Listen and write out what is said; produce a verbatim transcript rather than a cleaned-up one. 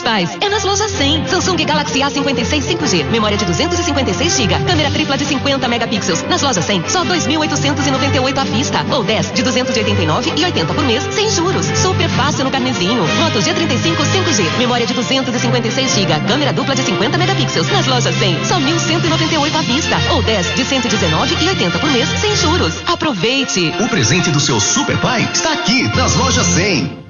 pais é nas lojas cem. Samsung Galaxy A cinquenta e seis cinco G, memória de duzentos e cinquenta e seis gigabytes, câmera tripla de cinquenta megapixels. Nas lojas cem, só dois mil oitocentos e noventa e oito à vista, ou dez de duzentos e oitenta e nove e oitenta por mês, sem juros. Super fácil no carnezinho. Moto G trinta e cinco cinco G, memória de duzentos e cinquenta e seis gigabytes, câmera dupla de cinquenta megapixels. Nas lojas cem, só mil cento e noventa e oito à vista, ou dez de cento e dezenove e oitenta por mês, sem juros. Aproveite! O presente do seu super pai está aqui nas lojas cem.